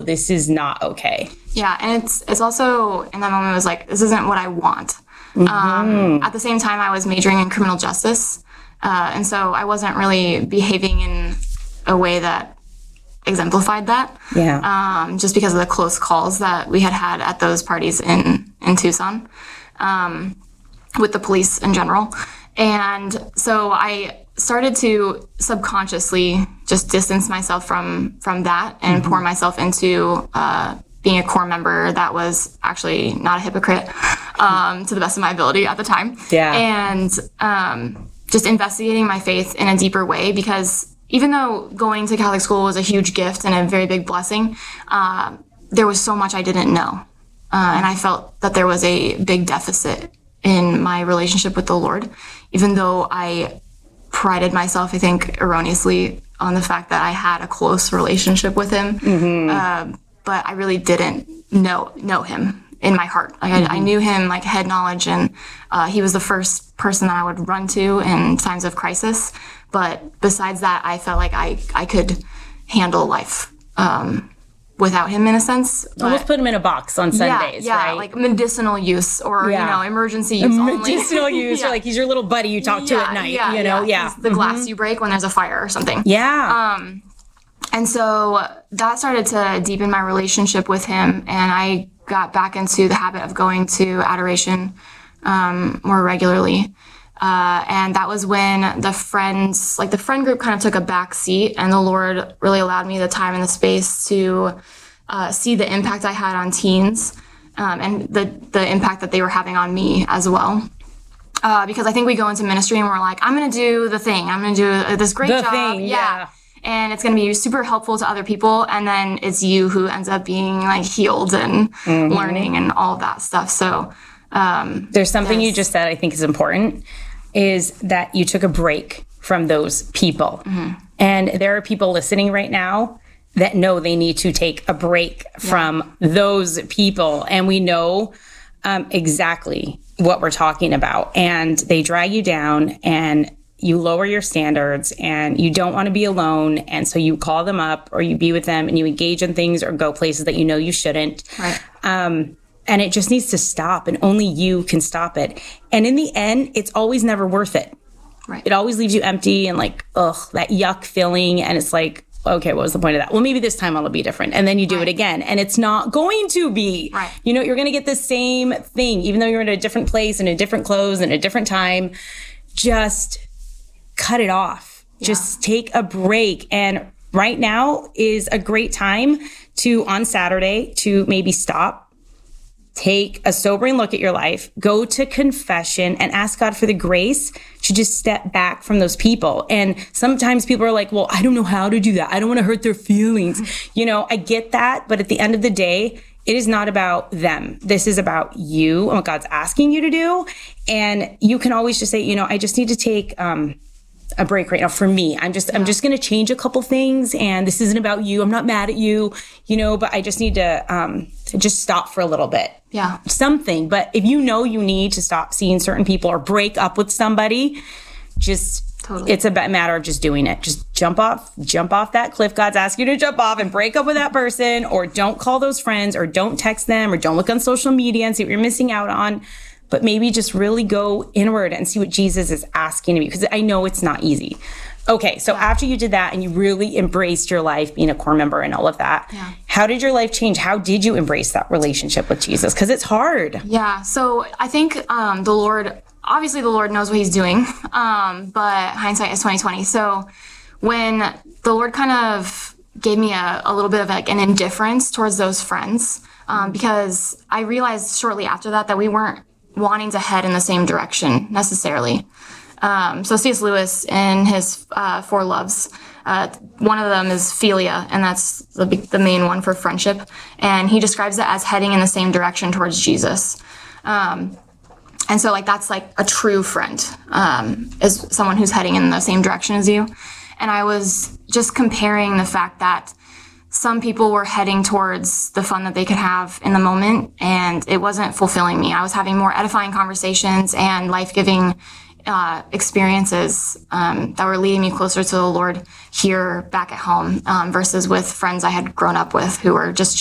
this is not okay. Yeah, and it's also, in that moment, it was like, this isn't what I want. At the same time, I was majoring in criminal justice, and so I wasn't really behaving in a way that exemplified that. Yeah. Just because of the close calls that we had at those parties in Tucson, with the police in general. And so I started to subconsciously just distance myself from that and pour myself into being a core member that was actually not a hypocrite, to the best of my ability at the time. Yeah. And just investigating my faith in a deeper way, because even though going to Catholic school was a huge gift and a very big blessing, there was so much I didn't know. And I felt that there was a big deficit in my relationship with the Lord, even though I prided myself, I think, erroneously on the fact that I had a close relationship with him. But I really didn't know him in my heart. Like I knew him like head knowledge, and he was the first person that I would run to in times of crisis. But besides that, I felt like I could handle life without him, in a sense. Almost put him in a box on Sundays, right? Like medicinal use or, emergency use only. Medicinal use, or like he's your little buddy you talk to at night, you know? Yeah. The glass you break when there's a fire or something. Yeah. And so that started to deepen my relationship with him, and I got back into the habit of going to adoration more regularly. And that was when the friend group kind of took a back seat, and the Lord really allowed me the time and the space to see the impact I had on teens, and the impact that they were having on me as well. Because I think we go into ministry and we're like, I'm going to do the thing. I'm going to do this great job. Yeah. And it's going to be super helpful to other people. And then it's you who ends up being like healed and learning and all of that stuff. So there's something you just said I think is important, is that you took a break from those people. And there are people listening right now that know they need to take a break from those people. And we know exactly what we're talking about. And they drag you down, and you lower your standards, and you don't want to be alone. And so you call them up, or you be with them, and you engage in things or go places that you know you shouldn't. Right. And it just needs to stop, and only you can stop it. And in the end, it's always never worth it. Right. It always leaves you empty and like, that yuck feeling. And it's like, okay, what was the point of that? Well, maybe this time it'll be different. And then you do it again, and it's not going to be. Right. You know, you're going to get the same thing, even though you're in a different place and in different clothes and a different time. Just cut it off. Yeah. Just take a break. And right now is a great time to, on Saturday, to maybe stop, take a sobering look at your life, go to confession, and ask God for the grace to just step back from those people. And sometimes people are like, well, I don't know how to do that. I don't want to hurt their feelings. You know, I get that. But at the end of the day, it is not about them. This is about you and what God's asking you to do. And you can always just say, I just need to take a break right now. For me, I'm just going to change a couple things, and this isn't about you. I'm not mad at you, but I just need to just stop for a little bit. Yeah. Something. But if you need to stop seeing certain people or break up with somebody, it's a matter of just doing it. Just jump off that cliff God's asking you to jump off, and break up with that person, or don't call those friends, or don't text them, or don't look on social media and see what you're missing out on. But maybe just really go inward and see what Jesus is asking of you, because I know it's not easy. Okay, so after you did that and you really embraced your life, being a core member and all of that, how did your life change? How did you embrace that relationship with Jesus? Because it's hard. Yeah, so I think the Lord knows what he's doing, but hindsight is 20/20. So when the Lord kind of gave me a little bit of like an indifference towards those friends, because I realized shortly after that we weren't wanting to head in the same direction necessarily. So C.S. Lewis, in his Four Loves, one of them is philia, and that's the main one for friendship. And he describes it as heading in the same direction towards Jesus. And so that's like a true friend, is someone who's heading in the same direction as you. And I was just comparing the fact that some people were heading towards the fun that they could have in the moment, and it wasn't fulfilling me. I was having more edifying conversations and life-giving experiences that were leading me closer to the Lord here back at home, versus with friends I had grown up with who were just